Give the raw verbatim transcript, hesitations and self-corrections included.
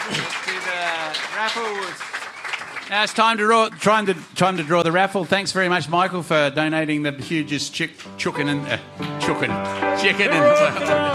the raffle. Now it's time to draw, trying to time to draw the raffle. Thanks very much, Michael, for donating the hugest chick, chicken and uh, chicken, chicken and.